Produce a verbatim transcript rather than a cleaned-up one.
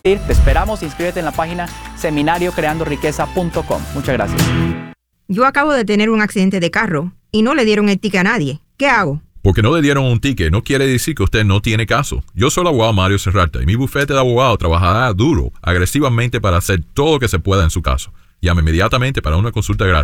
Te esperamos, inscríbete en la página seminario creando riqueza punto com. Muchas gracias. Yo acabo de tener un accidente de carro y no le dieron el ticket a nadie. ¿Qué hago? Porque no le dieron un ticket no quiere decir que usted no tiene caso. Yo soy el abogado Mario Serrata y mi bufete de abogado trabajará duro, agresivamente para hacer todo lo que se pueda en su caso. Llame inmediatamente para una consulta gratis.